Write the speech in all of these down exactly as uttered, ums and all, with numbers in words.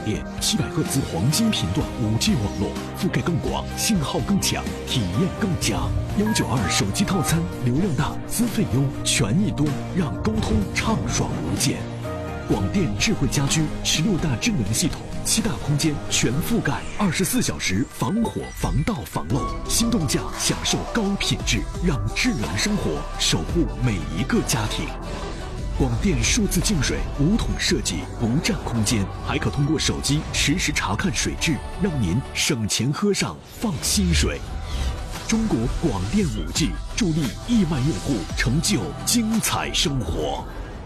电，七百赫兹黄金频段 五 G 网络，覆盖更广，信号更强，体验更佳。幺九二手机套餐，流量大，资费优，权益多，让沟通畅爽无间。广电智慧家居，十六大智能系统，七大空间全覆盖，二十四小时防火防盗防漏，心动价享受高品质，让智能生活守护每一个家庭。广电数字净水无桶设计，不占空间，还可通过手机实时查看水质，让您省钱喝上放心水。中国广电 五 G 助力亿万用户成就精彩生活。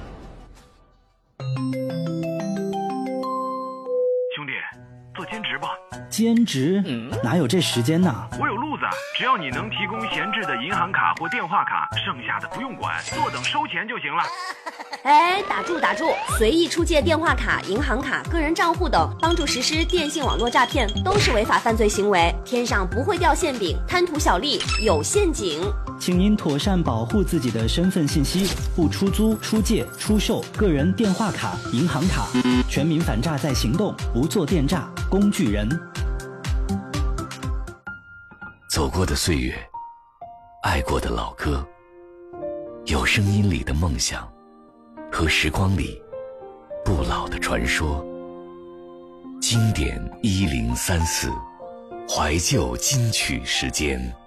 兄弟，做兼职吧。 兼职？嗯、哪有这时间呢？ 我有路子，只要你能提供闲置的银行卡或电话卡，剩下的不用管，坐等收钱就行了。 哎，打住打住！随意出借电话卡、银行卡、个人账户等，帮助实施电信网络诈骗，都是违法犯罪行为。天上不会掉馅饼，贪图小利有陷阱。 请您妥善保护自己的身份信息，不出租、出借、出售个人电话卡、银行卡。全民反诈在行动，不做电诈工具人。 走过的岁月，爱过的老歌，有声音里的梦想，和时光里不老的传说。经典一零三四，怀旧金曲时间。